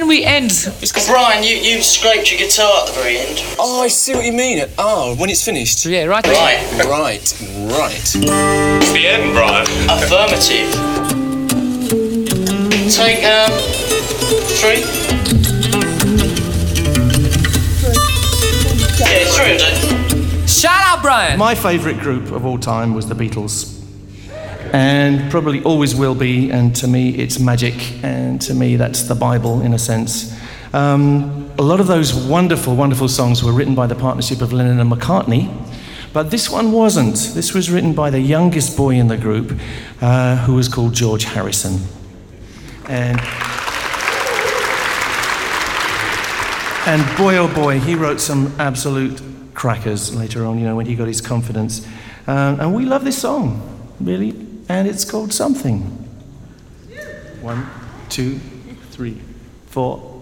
can we end? Brian, you scraped your guitar at the very end. Oh, I see what you mean. Oh, when it's finished. Yeah, right. Right. It's the end, Brian. Affirmative. Take, 3. Yeah, it's 3 of Shut up, Brian! My favourite group of all time was the Beatles. And probably always will be, and to me it's magic, and to me that's the Bible in a sense. A lot of those wonderful, wonderful songs were written by the partnership of Lennon and McCartney, but this one wasn't. This was written by the youngest boy in the group, who was called George Harrison. And boy, oh boy, he wrote some absolute crackers later on, you know, when he got his confidence. And we love this song, really. And it's called Something. 1, 2, 3, 4.